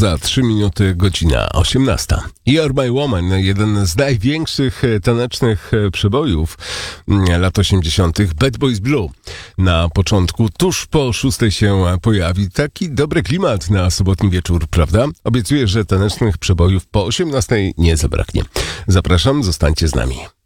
Za 3 minuty godzina 18. You're My Woman, jeden z największych tanecznych przebojów lat 80. Bad Boys Blue. Na początku, tuż po 6 się pojawi. Taki dobry klimat na sobotni wieczór, prawda? Obiecuję, że tanecznych przebojów po 18 nie zabraknie. Zapraszam, zostańcie z nami.